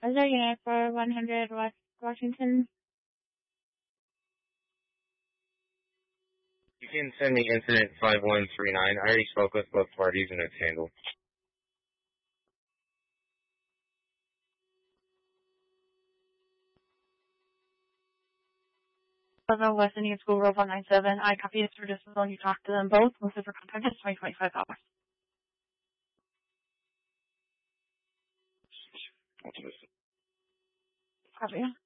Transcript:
Other unit for 100 West Washington. You can send me incident 5139. I already spoke with both parties and it's handled. Pleasant West Indian School, Road 197. I copy this for dismissal. You talk to them both. Mostly for contact is $25. Copy.